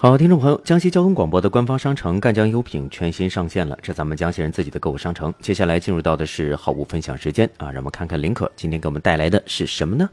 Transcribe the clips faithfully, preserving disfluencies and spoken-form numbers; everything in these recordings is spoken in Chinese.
好，听众朋友，江西交通广播的官方商城赣江优品全新上线了，这咱们江西人自己的购物商城。接下来进入到的是好物分享时间啊，让我们看看林可今天给我们带来的是什么呢？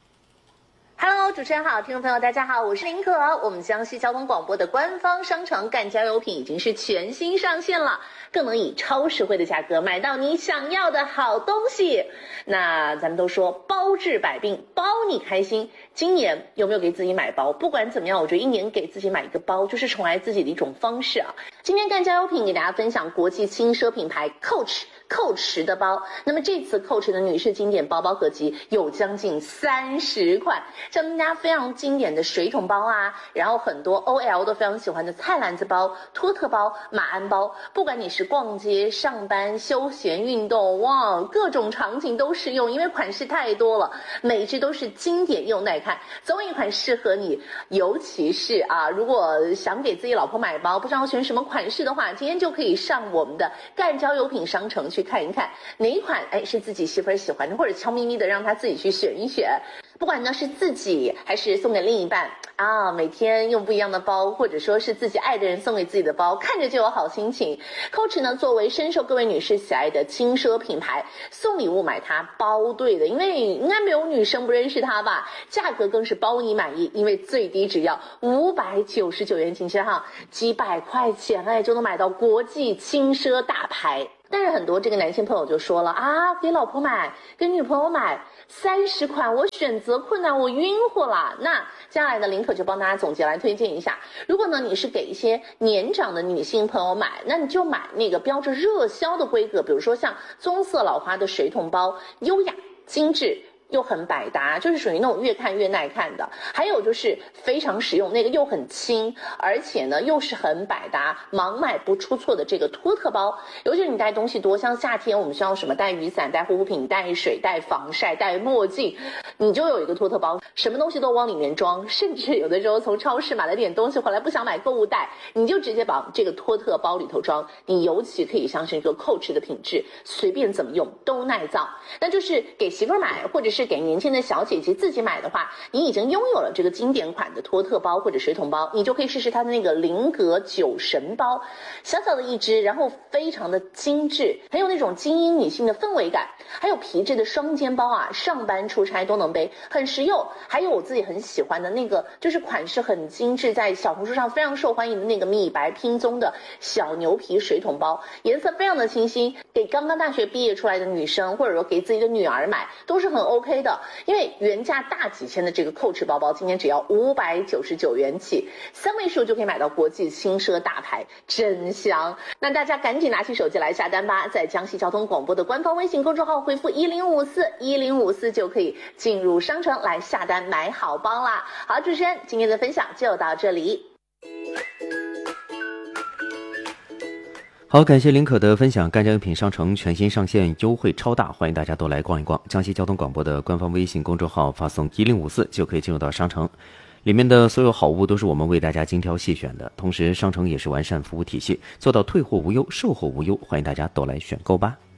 Hello， 主持人好，听众朋友大家好，我是林可。我们江西交通广播的官方商城赣江优品已经是全新上线了，更能以超实惠的价格买到你想要的好东西。那咱们都说包治百病，包你开心。今年有没有给自己买包？不管怎么样，我觉得一年给自己买一个包，就是宠爱自己的一种方式啊。今天赣江优品给大家分享国际轻奢品牌 Coach。 Coach 的包，那么这次 Coach 的女士经典包包合集有将近三十款，像大家非常经典的水桶包啊，然后很多 O L 都非常喜欢的菜篮子包、托特包、马鞍包，不管你是逛街、上班、休闲、运动，哇，各种场景都适用，因为款式太多了，每一只都是经典又耐看，总有一款适合你。尤其是啊，如果想给自己老婆买包，不知道选什么款式的话，今天就可以上我们的赣江优品商城去。去看一看哪一款哎是自己媳妇儿喜欢的，或者悄咪咪的让她自己去选一选。不管呢是自己还是送给另一半啊，每天用不一样的包，或者说是自己爱的人送给自己的包，看着就有好心情。Coach 呢作为深受各位女士喜爱的轻奢品牌，送礼物买它包对的，因为应该没有女生不认识它吧。价格更是包你满意，因为最低只要五百九十九元，请先哈，几百块钱哎就能买到国际轻奢大牌。但是很多这个男性朋友就说了啊，给老婆买，给女朋友买，三十款我选择困难，我晕乎了。那接下来呢，林可就帮大家总结来推荐一下。如果呢你是给一些年长的女性朋友买，那你就买那个标着热销的规格，比如说像棕色老花的水桶包，优雅精致。又很百搭，就是属于那种越看越耐看的。还有就是非常实用，那个又很轻，而且呢又是很百搭，盲买不出错的这个托特包。尤其是你带东西多，像夏天我们需要什么带雨伞、带护肤品、带水、带防晒、带墨镜，你就有一个托特包，什么东西都往里面装。甚至有的时候从超市买了点东西回来，不想买购物袋，你就直接把这个托特包里头装。你尤其可以相信这个 Coach 的品质，随便怎么用都耐造。那就是给媳妇儿买，或者是是给年轻的小姐姐自己买的话，你已经拥有了这个经典款的托特包或者水桶包，你就可以试试它的那个菱格酒神包，小小的一只，然后非常的精致，很有那种精英女性的氛围感。还有皮质的双肩包啊，上班出差都能背，很实用。还有我自己很喜欢的那个，就是款式很精致，在小红书上非常受欢迎的那个米白拼棕的小牛皮水桶包，颜色非常的清新，给刚刚大学毕业出来的女生，或者说给自己的女儿买都是很 OK。的，因为原价大几千的这个 Coach 包包，今天只要五百九十九元起，三位数就可以买到国际轻奢大牌，真香！那大家赶紧拿起手机来下单吧，在江西交通广播的官方微信公众号回复一零五四一零五四就可以进入商城来下单买好包啦。好，主持人今天的分享就到这里。 好，感谢林可的分享。赣江优品商城全新上线，优惠超大，欢迎大家都来逛一逛。江西交通广播的官方微信公众号发送一零五四就可以进入到商城，里面的所有好物都是我们为大家精挑细选的，同时商城也是完善服务体系，做到退货无忧、售后无忧，欢迎大家都来选购吧。